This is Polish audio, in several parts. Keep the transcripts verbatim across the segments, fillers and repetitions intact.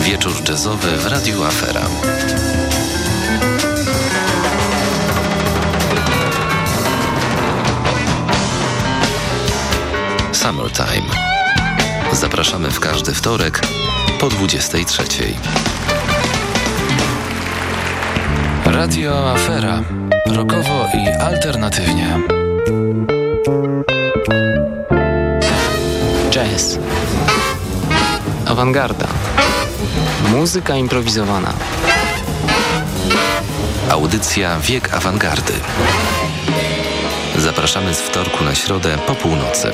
Wieczór jazzowy w Radiu Afera. Summertime. Zapraszamy w każdy wtorek po dwudziestej trzeciej. Radio Afera. Rockowo i alternatywnie. Jazz. Awangarda. Muzyka improwizowana. Audycja Wiek Awangardy. Zapraszamy z wtorku na środę po północy.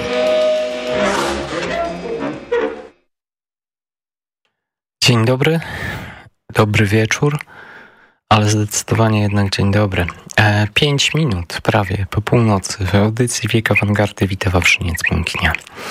Dzień dobry, dobry wieczór, ale zdecydowanie jednak dzień dobry. E, pięć minut prawie po północy w audycji Wiek Awangardy wita Wawrzyniec Pięknie.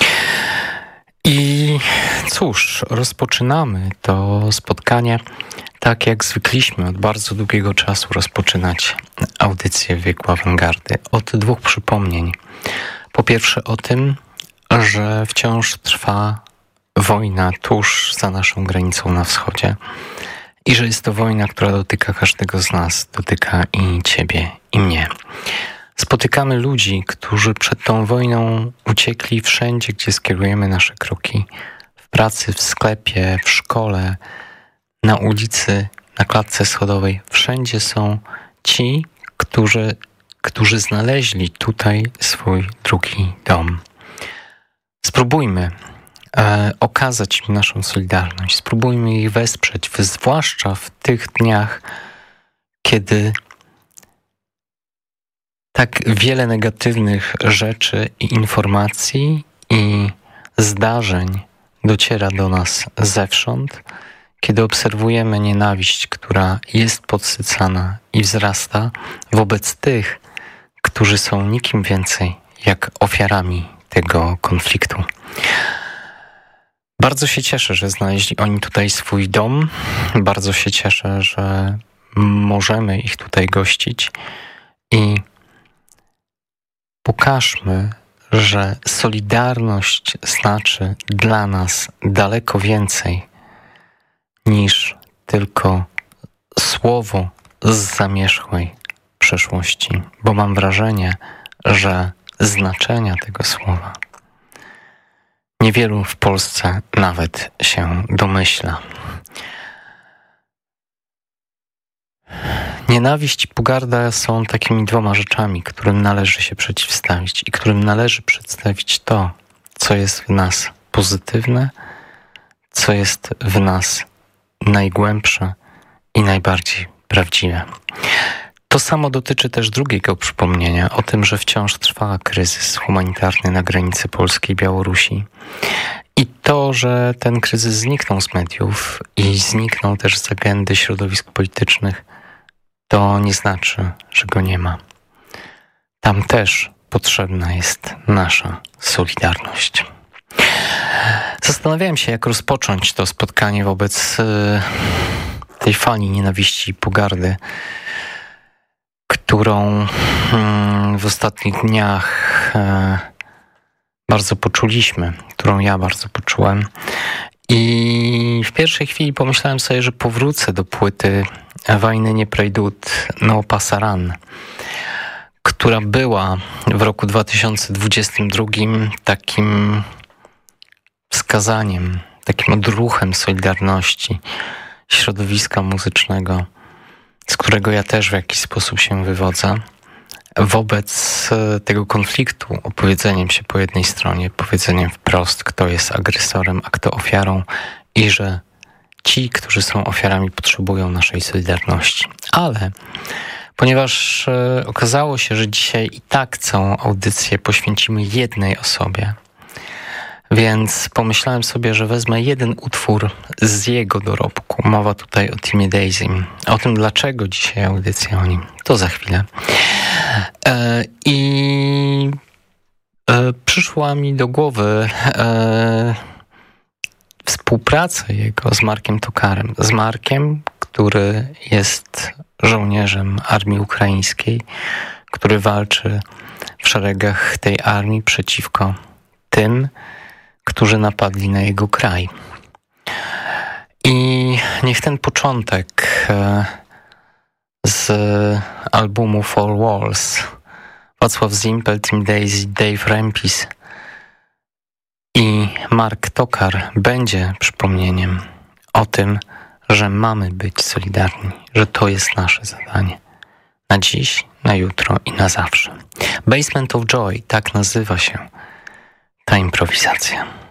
I cóż, rozpoczynamy to spotkanie tak jak zwykliśmy od bardzo długiego czasu rozpoczynać audycję Wieku Awangardy od dwóch przypomnień. Po pierwsze o tym, że wciąż trwa wojna tuż za naszą granicą na wschodzie i że jest to wojna, która dotyka każdego z nas, dotyka i ciebie, i mnie. Spotykamy ludzi, którzy przed tą wojną uciekli wszędzie, gdzie skierujemy nasze kroki. W pracy, w sklepie, w szkole, na ulicy, na klatce schodowej. Wszędzie są ci, którzy, którzy znaleźli tutaj swój drugi dom. Spróbujmy e, okazać im naszą solidarność. Spróbujmy ich wesprzeć, zwłaszcza w tych dniach, kiedy tak wiele negatywnych rzeczy i informacji i zdarzeń dociera do nas zewsząd, kiedy obserwujemy nienawiść, która jest podsycana i wzrasta wobec tych, którzy są nikim więcej jak ofiarami tego konfliktu. Bardzo się cieszę, że znaleźli oni tutaj swój dom. Bardzo się cieszę, że możemy ich tutaj gościć i pokażmy, że solidarność znaczy dla nas daleko więcej niż tylko słowo z zamierzchłej przeszłości, bo mam wrażenie, że znaczenia tego słowa niewielu w Polsce nawet się domyśla. Nienawiść i pogarda są takimi dwoma rzeczami, którym należy się przeciwstawić i którym należy przedstawić to, co jest w nas pozytywne, co jest w nas najgłębsze i najbardziej prawdziwe. To samo dotyczy też drugiego przypomnienia o tym, że wciąż trwa kryzys humanitarny na granicy Polski i Białorusi. I to, że ten kryzys zniknął z mediów i zniknął też z agendy środowisk politycznych, to nie znaczy, że go nie ma. Tam też potrzebna jest nasza solidarność. Zastanawiałem się, jak rozpocząć to spotkanie wobec y, tej fali nienawiści i pogardy, którą y, w ostatnich dniach y, bardzo poczuliśmy, którą ja bardzo poczułem. I w pierwszej chwili pomyślałem sobie, że powrócę do płyty Wojny nie prejdut no pasaran, która była w roku dwa tysiące dwudziestym drugim takim wskazaniem, takim odruchem solidarności środowiska muzycznego, z którego ja też w jakiś sposób się wywodzę, wobec tego konfliktu, opowiedzeniem się po jednej stronie, powiedzeniem wprost, kto jest agresorem, a kto ofiarą i że ci, którzy są ofiarami, potrzebują naszej solidarności. Ale ponieważ e, okazało się, że dzisiaj i tak całą audycję poświęcimy jednej osobie, więc pomyślałem sobie, że wezmę jeden utwór z jego dorobku. Mowa tutaj o Timie Daisy. O tym, dlaczego dzisiaj audycja o nim, to za chwilę. E, I e, przyszła mi do głowy e, współpraca jego z Markiem Tokarem. Z Markiem, który jest żołnierzem armii ukraińskiej, który walczy w szeregach tej armii przeciwko tym, którzy napadli na jego kraj. I niech ten początek z albumu Four Walls, Wacław Zimpel, Tim Daisy, Dave Rempis i Mark Tokar będzie przypomnieniem o tym, że mamy być solidarni, że to jest nasze zadanie. Na dziś, na jutro i na zawsze. Basement of Joy, tak nazywa się ta improwizacja.